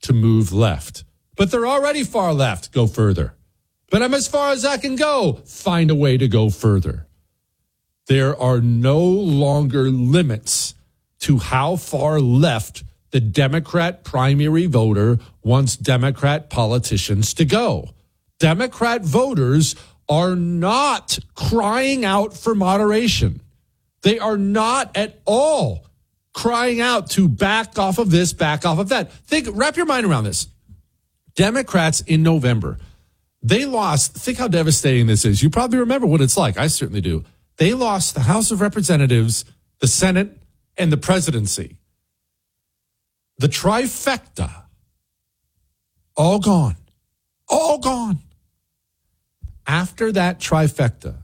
to move left. But they're already far left. Go further. But I'm as far as I can go. Find a way to go further. There are no longer limits to how far left the Democrat primary voter wants Democrat politicians to go. Democrat voters are not crying out for moderation. They are not at all crying out to back off of this, back off of that. Wrap your mind around this. Democrats in November, they lost. Think how devastating this is. You probably remember what it's like. I certainly do. They lost the House of Representatives, the Senate, and the presidency. The trifecta, all gone. All gone. After that trifecta,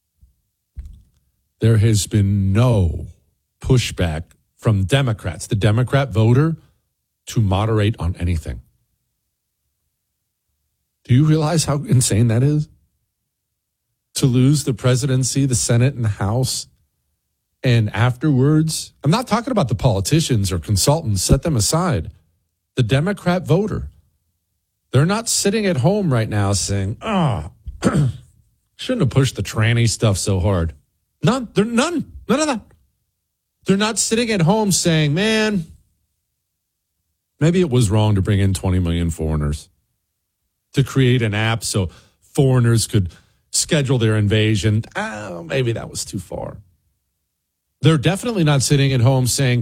there has been no pushback from Democrats, the Democrat voter, to moderate on anything. Do you realize how insane that is? To lose the presidency, the Senate, and the House, and afterwards, I'm not talking about the politicians or consultants, set them aside. The Democrat voter, they're not sitting at home right now saying, shouldn't have pushed the tranny stuff so hard. None of that. They're not sitting at home saying, man, maybe it was wrong to bring in 20 million foreigners, to create an app so foreigners could schedule their invasion. Maybe that was too far. They're definitely not sitting at home saying,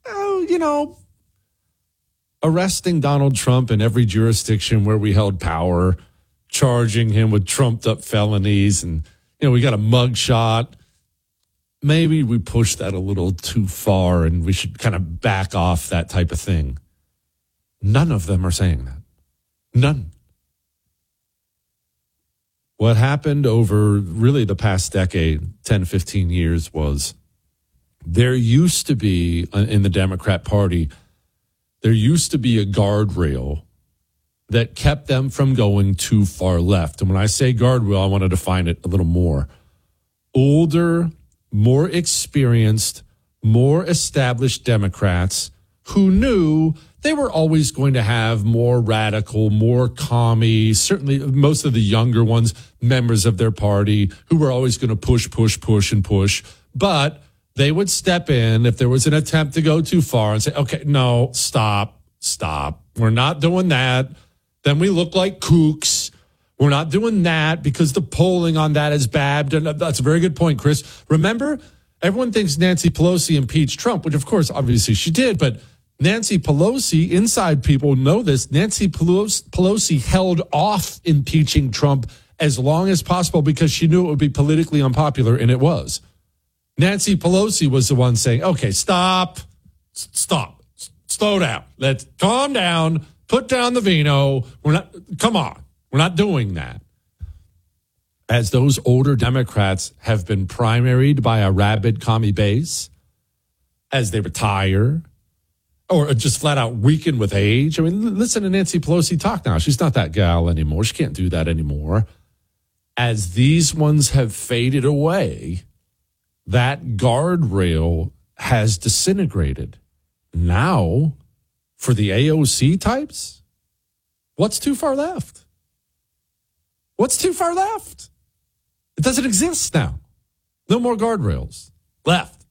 arresting Donald Trump in every jurisdiction where we held power, charging him with trumped up felonies, and, we got a mugshot. Maybe we pushed that a little too far and we should kind of back off that type of thing. None of them are saying that. None. What happened over really the past decade, 10, 15 years, was there used to be, in the Democrat Party, there used to be a guardrail that kept them from going too far left. And when I say guardrail, I want to define it a little more. Older, more experienced, more established Democrats who knew they were always going to have more radical, more commie, certainly most of the younger ones, members of their party, who were always going to push, and push. But they would step in if there was an attempt to go too far and say, okay, no, stop. We're not doing that. Then we look like kooks. We're not doing that because the polling on that is bad. That's a very good point, Chris. Remember, everyone thinks Nancy Pelosi impeached Trump, which of course, obviously she did, but Nancy Pelosi, inside people know this, Nancy Pelosi held off impeaching Trump as long as possible because she knew it would be politically unpopular, and it was. Nancy Pelosi was the one saying, okay, stop, slow down. Let's calm down, put down the vino. Come on. We're not doing that. As those older Democrats have been primaried by a rabid commie base, as they retire, or just flat out weaken with age. I mean, listen to Nancy Pelosi talk now. She's not that gal anymore. She can't do that anymore. As these ones have faded away, that guardrail has disintegrated. Now, for the AOC types, what's too far left? What's too far left? It doesn't exist now. No more guardrails. Left.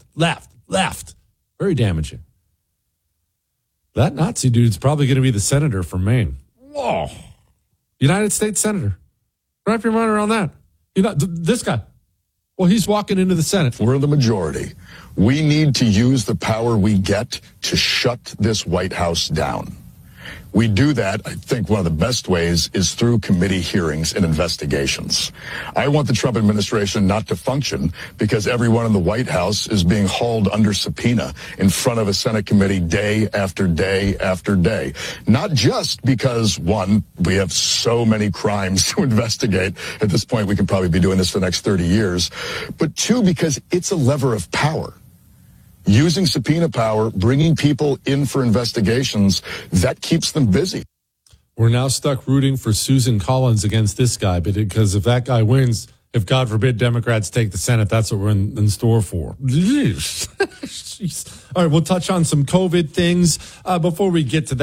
Very damaging. That Nazi dude's probably going to be the senator from Maine. Whoa. United States Senator. Wrap your mind around that. This guy. Well, he's walking into the Senate. We're the majority. We need to use the power we get to shut this White House down. We do that, I think one of the best ways is through committee hearings and investigations. I want the Trump administration not to function because everyone in the White House is being hauled under subpoena in front of a Senate committee day after day after day. Not just because, one, we have so many crimes to investigate. At this point, we could probably be doing this for the next 30 years. But two, because it's a lever of power. Using subpoena power, bringing people in for investigations, that keeps them busy. We're now stuck rooting for Susan Collins against this guy, because if that guy wins, if God forbid Democrats take the Senate, that's what we're in store for. All right, we'll touch on some COVID things before we get to that.